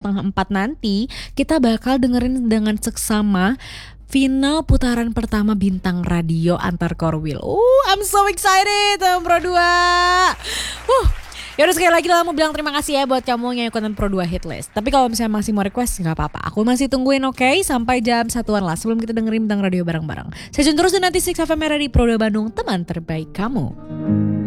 3:30 nanti kita bakal dengerin dengan seksama final putaran pertama Bintang Radio Antar Korwil. I'm so excited Pro 2. Yaudah sekali lagi mau bilang terima kasih ya buat kamu yang ikutan Pro 2 Hitlist. Tapi kalau misalnya masih mau request gak apa-apa, aku masih tungguin, oke? Sampai jam 1-an lah sebelum kita dengerin Bintang Radio bareng-bareng. Stay tune terus di 96 FM di Pro 2 Bandung, teman terbaik kamu.